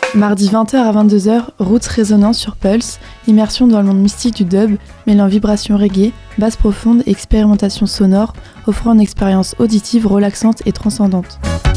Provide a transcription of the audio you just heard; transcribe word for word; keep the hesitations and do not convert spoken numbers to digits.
Mardi vingt heures à vingt-deux heures, Roots Résonance sur Pulse, immersion dans le monde mystique du dub, mêlant vibrations reggae, basse profonde et expérimentation sonore, offrant une expérience auditive relaxante et transcendante.